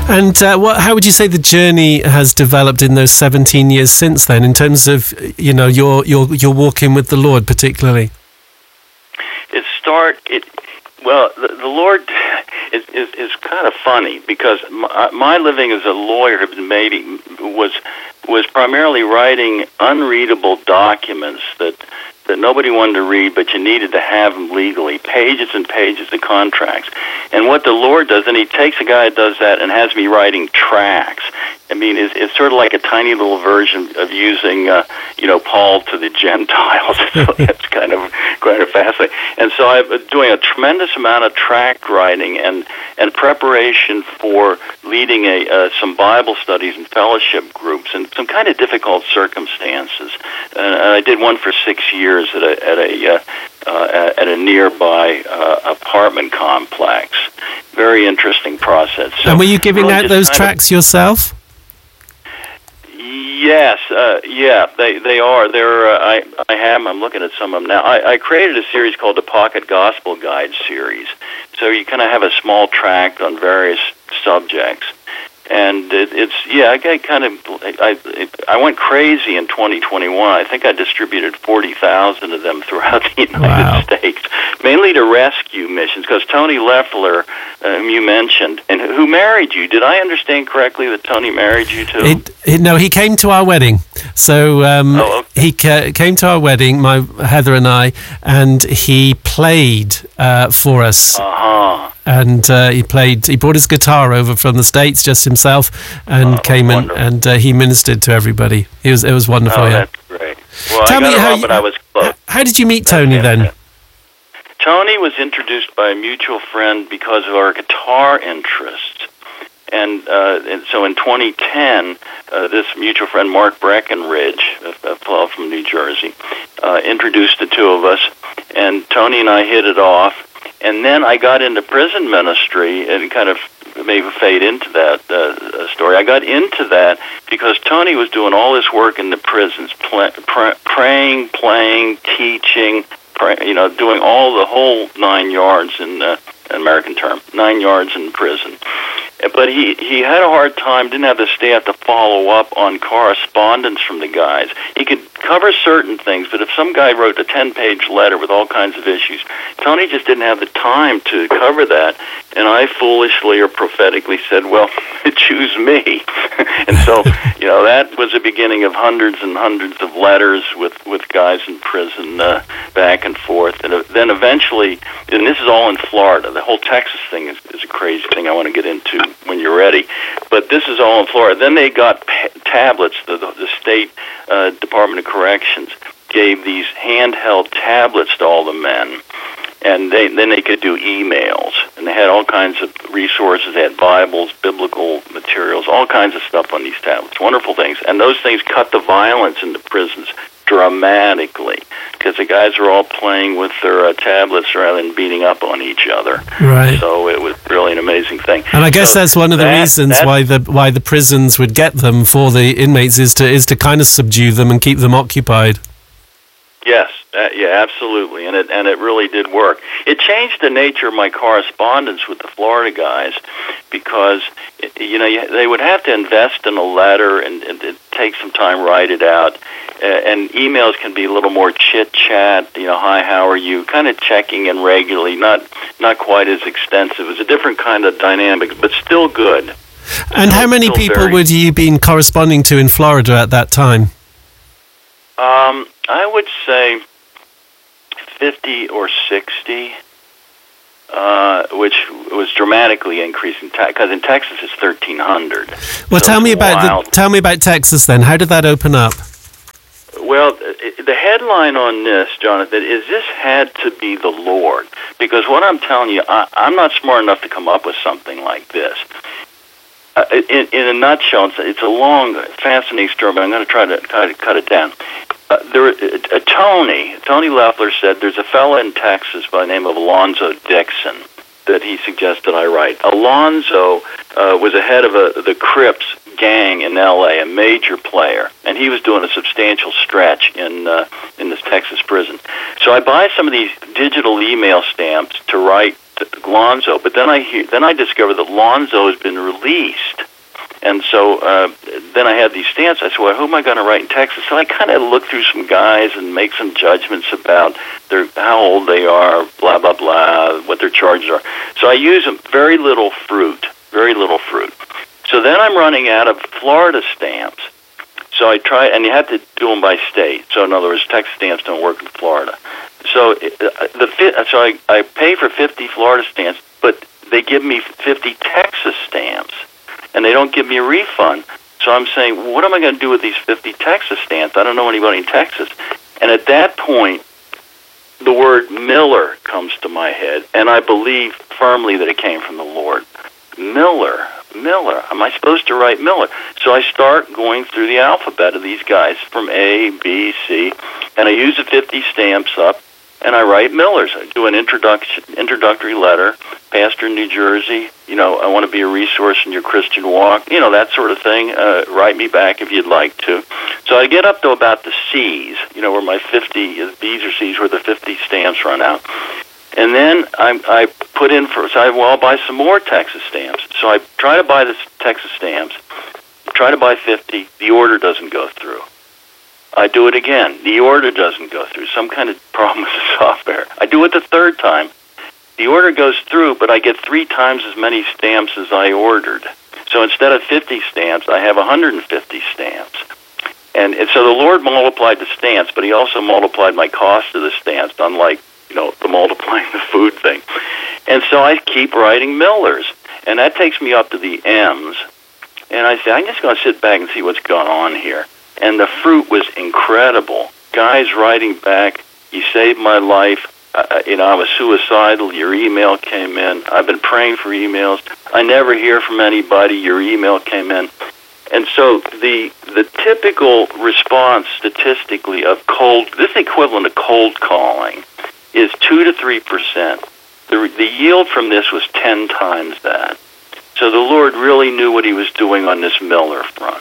And how would you say the journey has developed in those 17 years since then, in terms of, your walking with the Lord particularly? The Lord is kind of funny, because my living as a lawyer was primarily writing unreadable documents that nobody wanted to read, but you needed to have them legally, pages and pages of contracts. And what the Lord does, and He takes a guy that does that and has me writing tracts. I mean, it's sort of like a tiny little version of using, Paul to the Gentiles. It's kind of fascinating. And so I've been doing a tremendous amount of tract writing and preparation for leading some Bible studies and fellowship groups in some kind of difficult circumstances. And I did one for 6 years at a nearby apartment complex. Very interesting process. So, and were you giving out those tracts yourself? Yes, they are. I have them. I'm looking at some of them now. I created a series called the Pocket Gospel Guide series. So you kind of have a small tract on various subjects. And I went crazy in 2021. I think I distributed 40,000 of them throughout the United States, mainly to rescue missions, because Tony Leffler, whom you mentioned, and who married you. Did I understand correctly that Tony married you too? No, he came to our wedding. So he came to our wedding, Heather and I, and he played for us. And he brought his guitar over from the States just himself, and came in, and he ministered to everybody. It was wonderful. Oh, that's great. Well, Tell me I was close. How did you meet Tony then? Tony was introduced by a mutual friend because of our guitar interests. And so in 2010, this mutual friend, Mark Breckenridge, a fellow from New Jersey, introduced the two of us, and Tony and I hit it off. And then I got into prison ministry, and kind of maybe fade into that story. I got into that because Tony was doing all this work in the prisons, praying, playing, teaching, doing the whole 9 yards in an American term, 9 yards in prison. But he had a hard time, didn't have the staff to follow up on correspondence from the guys. He could cover certain things, but if some guy wrote a 10-page letter with all kinds of issues, Tony just didn't have the time to cover that. And I foolishly or prophetically said, well, choose me. And so, that was the beginning of hundreds and hundreds of letters with guys in prison back and forth. And then eventually, and this is all in Florida, the whole Texas thing is a crazy thing I want to get into when you're ready. But this is all in Florida. Then they got tablets. The state Department of Corrections gave these handheld tablets to all the men. And then they could do emails. And they had all kinds of resources. They had Bibles, biblical materials, all kinds of stuff on these tablets. Wonderful things. And those things cut the violence in the prisons dramatically, because the guys are all playing with their tablets rather than beating up on each other. Right. So it was really an amazing thing. And I guess that's one of the reasons why the prisons would get them for the inmates is to kind of subdue them and keep them occupied. Yes, absolutely, and it really did work. It changed the nature of my correspondence with the Florida guys, because they would have to invest in a letter and take some time, write it out, and emails can be a little more chit chat. Hi, how are you? Kind of checking in regularly, not quite as extensive. It was a different kind of dynamic, but still good. And how many people would you been corresponding to in Florida at that time? I would say 50 or 60, which was dramatically increasing, because in Texas it's 1,300. Well, tell me about Texas then. How did that open up? Well, the headline on this, Jonathan, is this had to be the Lord, because what I'm telling you, I'm not smart enough to come up with something like this. In a nutshell, it's a long, fascinating story, but I'm going to try to cut it down. Tony Leffler said there's a fellow in Texas by the name of Alonzo Dixon that he suggested I write. Alonzo was the head of the Crips gang in L.A., a major player, and he was doing a substantial stretch in this Texas prison. So I buy some of these digital email stamps to write Lonzo. But then I discovered that Lonzo has been released. And so then I had these stamps. I said, well, who am I going to write in Texas? So I kind of looked through some guys and make some judgments about how old they are, blah, blah, blah, what their charges are. So I use very little fruit. So then I'm running out of Florida stamps. So I try, and you have to do them by state. So in other words, Texas stamps don't work in Florida. So I pay for 50 Florida stamps, but they give me 50 Texas stamps. And they don't give me a refund. So I'm saying, what am I going to do with these 50 Texas stamps? I don't know anybody in Texas. And at that point, the word Miller comes to my head, and I believe firmly that it came from the Lord. Miller. Am I supposed to write Miller? So I start going through the alphabet of these guys from A, B, C, and I use the 50 stamps up, and I write Millers. I do an introductory letter. Pastor in New Jersey, I want to be a resource in your Christian walk, that sort of thing. Write me back if you'd like to. So I get up to about the C's, where my 50 B's or C's, where the 50 stamps run out. And then I put in I'll buy some more Texas stamps. So I try to buy the Texas stamps, try to buy 50, the order doesn't go through. I do it again, the order doesn't go through, some kind of problem with the software. I do it the third time. The order goes through, but I get 3 times as many stamps as I ordered. So instead of 50 stamps, I have 150 stamps. And so the Lord multiplied the stamps, but he also multiplied my cost of the stamps, unlike, the multiplying the food thing. And so I keep writing Millers, and that takes me up to the M's. And I say, I'm just going to sit back and see what's going on here. And the fruit was incredible. Guys writing back, you saved my life. I was suicidal. Your email came in. I've been praying for emails. I never hear from anybody. Your email came in. And so the typical response statistically of this equivalent of cold calling, is 2 to 3%. The yield from this was 10 times that. So the Lord really knew what he was doing on this Miller front.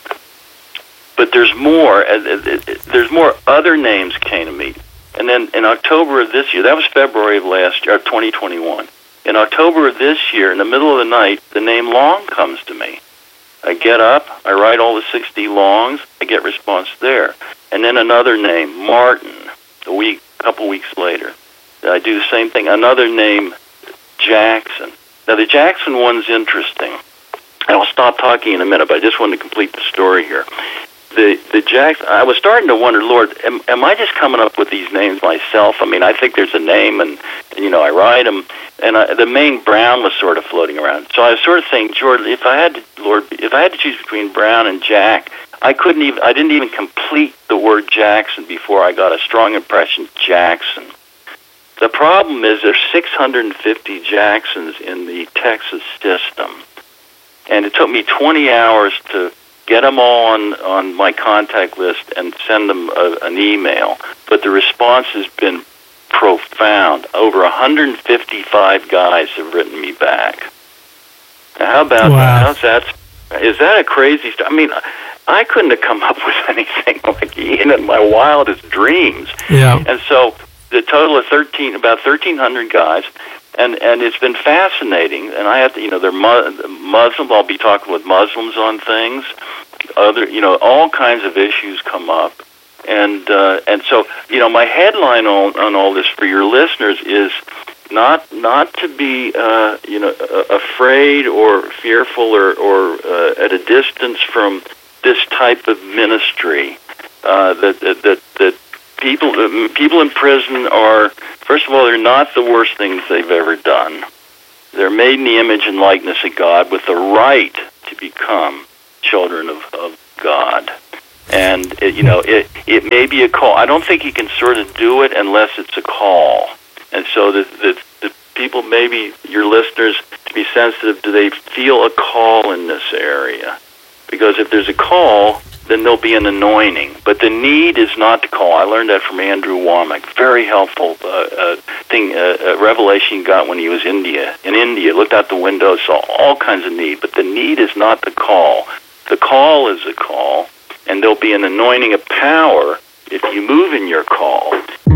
But there's more. There's more. Other names came to me. And then in October of this year, that was February of last year, 2021. In October of this year, in the middle of the night, the name Long comes to me. I get up, I write all the 60 Longs, I get response there. And then another name, Martin, a couple weeks later. I do the same thing. Another name, Jackson. Now, the Jackson one's interesting. I'll stop talking in a minute, but I just wanted to complete the story here. The Jackson, I was starting to wonder, Lord, am I just coming up with these names myself? I mean, I think there's a name, and I write them, and the main Brown was sort of floating around. So I was sort of saying, Jordan, if I had to choose between Brown and Jack, I didn't even complete the word Jackson before I got a strong impression, Jackson. The problem is there's 650 Jacksons in the Texas system, and it took me 20 hours to get them all on my contact list and send them an email. But the response has been profound. Over 155 guys have written me back. Now, how about that? How's that? Is that a crazy story? I mean, I couldn't have come up with anything like Ian in my wildest dreams. Yeah. And so the total of about 1,300 guys. And it's been fascinating, and I have to, they're Muslim. I'll be talking with Muslims on things. All kinds of issues come up, and so my headline on all this for your listeners is not to be afraid or fearful or at a distance from this type of ministry. That people in prison are. First of all, they're not the worst things they've ever done. They're made in the image and likeness of God with the right to become children of God. And, it may be a call. I don't think you can sort of do it unless it's a call. And so the people, maybe your listeners, to be sensitive, do they feel a call in this area? Because if there's a call, then there'll be an anointing. But the need is not to call. I learned that from Andrew Womack. Very helpful revelation he got when he was in India. Looked out the window, saw all kinds of need. But the need is not the call. The call is a call, and there'll be an anointing of power if you move in your call.